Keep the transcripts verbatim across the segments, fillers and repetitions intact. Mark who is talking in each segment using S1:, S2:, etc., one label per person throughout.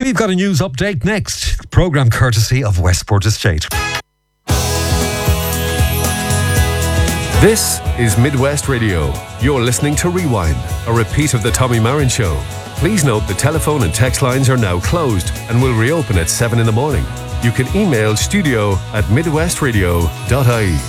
S1: We've got a news update next. Programme courtesy of Westport Estate.
S2: This is Midwest Radio. You're listening to Rewind, a repeat of the Tommy Marin Show. Please note the telephone and text lines are now closed and will reopen at seven in the morning. You can email studio at midwestradio dot I E.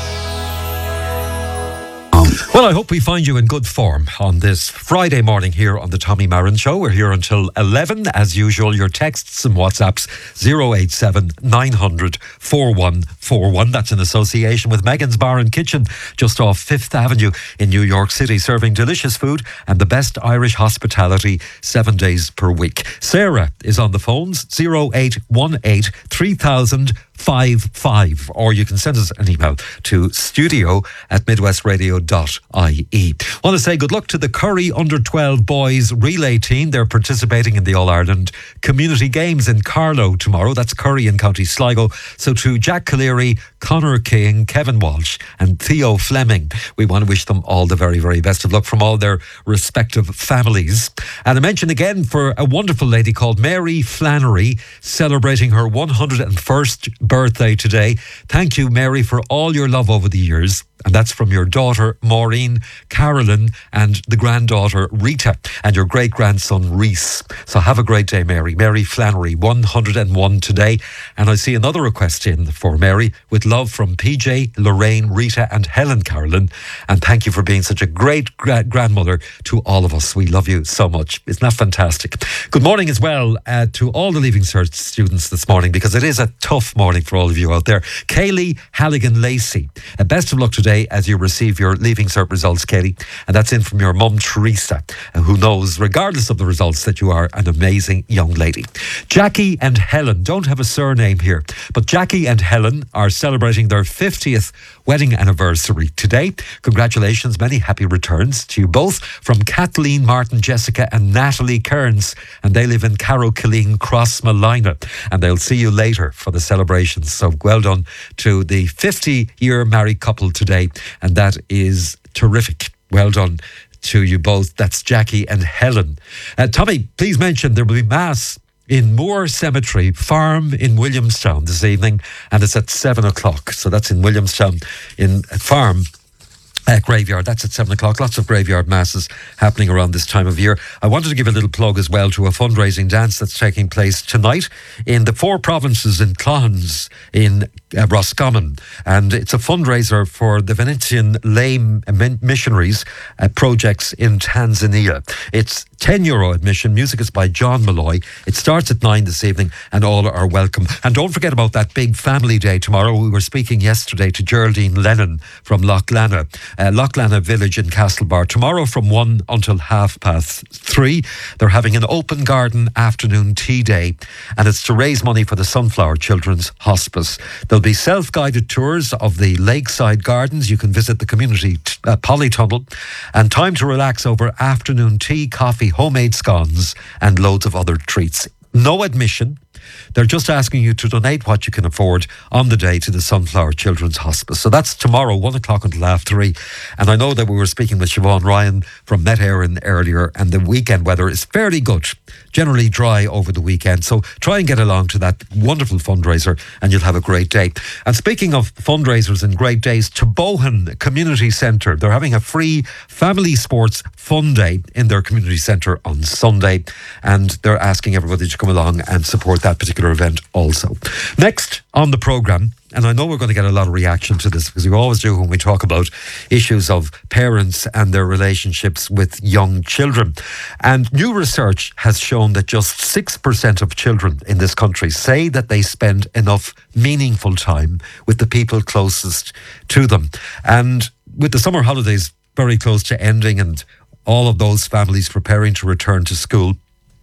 S1: Well, I hope we find you in good form on this Friday morning here on the Tommy Marin Show. We're here until eleven. As usual, your texts and WhatsApps zero eight seven nine hundred forty-one forty-one. That's in association with Megan's Bar and Kitchen just off Fifth Avenue in New York City, serving delicious food and the best Irish hospitality seven days per week. Sarah is on the phones, zero eight one eight three thousand five five, or you can send us an email to studio at midwestradio dot I E. Want to say good luck to the Curry under twelve boys relay team. They're participating in the All-Ireland Community Games in Carlow tomorrow. That's Curry in County Sligo. So to Jack Cleary, Conor King, Kevin Walsh and Theo Fleming, we want to wish them all the very, very best of luck from all their respective families. And I mention again for a wonderful lady called Mary Flannery, celebrating her one hundred first birthday today. Thank you, Mary, for all your love over the years. And that's from your daughter, Maureen, Carolyn, and the granddaughter, Rita, and your great-grandson, Reese. So have a great day, Mary. Mary Flannery, one hundred and one today. And I see another request in for Mary, with love from P J, Lorraine, Rita, and Helen Carolyn. And thank you for being such a great gra- grandmother to all of us. We love you so much. Isn't that fantastic? Good morning as well uh, to all the Leaving Cert students this morning, because it is a tough morning for all of you out there. Kaylee Halligan Lacey, uh, best of luck today as you receive your Leaving Cert results, Katie. And that's in from your mum, Teresa, uh, who knows, regardless of the results, that you are an amazing young lady. Jackie and Helen don't have a surname here, but Jackie and Helen are celebrating their fiftieth wedding anniversary today. Congratulations, many happy returns to you both from Kathleen Martin, Jessica and Natalie Kearns, and they live in Carrowkilleen, Crossmalina, and they'll see you later for the celebrations. So well done to the fifty year married couple today, and that is terrific. Well done to you both. That's Jackie and Helen. Uh, Tommy, please mention there will be Mass in Moore Cemetery Farm in Williamstown this evening, and it's at seven o'clock. So that's in Williamstown in Farm Uh, graveyard. That's at seven o'clock. Lots of graveyard masses happening around this time of year. I wanted to give a little plug as well to a fundraising dance that's taking place tonight in the four provinces in Clohans in uh, Roscommon, and it's a fundraiser for the Venetian lay missionaries uh, projects in Tanzania. It's ten euro admission. Music is by John Malloy. It starts at nine this evening and all are welcome. And don't forget about that big family day tomorrow. We were speaking yesterday to Geraldine Lennon from Loughlana, uh, Loughlana Village in Castlebar. Tomorrow from one until half past three, they're having an open garden afternoon tea day, and it's to raise money for the Sunflower Children's Hospice. There'll be self-guided tours of the lakeside gardens. You can visit the community t- uh, polytunnel, and time to relax over afternoon tea, coffee, homemade scones and loads of other treats. No admission. They're just asking you to donate what you can afford on the day to the Sunflower Children's Hospice. So that's tomorrow, one o'clock until half three. And I know that we were speaking with Siobhan Ryan from Met Éireann earlier, and the weekend weather is fairly good, generally dry over the weekend. So try and get along to that wonderful fundraiser and you'll have a great day. And speaking of fundraisers and great days, Tobohan Community Centre, they're having a free family sports fun day in their community centre on Sunday, and they're asking everybody to come along and support that particular event also. Next on the programme, and I know we're going to get a lot of reaction to this because we always do when we talk about issues of parents and their relationships with young children. And new research has shown that just six percent of children in this country say that they spend enough meaningful time with the people closest to them. And with the summer holidays very close to ending and all of those families preparing to return to school,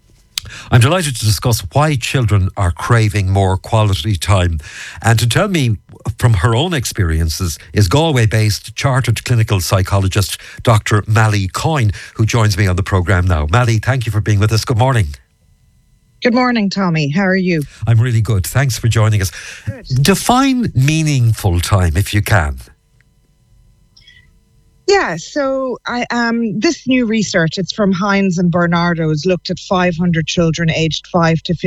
S1: I'm delighted to discuss why children are craving more quality time. And to tell me from her own experiences is Galway-based chartered clinical psychologist Doctor Mally Coyne, who joins me on the programme now. Mally, thank you for being with us. Good morning.
S3: Good morning, Tommy. How are you?
S1: I'm really good. Thanks for joining us. Good. Define meaningful time, if you can.
S3: Yeah, so I um this new research, it's from Hines and Bernardo's, looked at five hundred children aged five to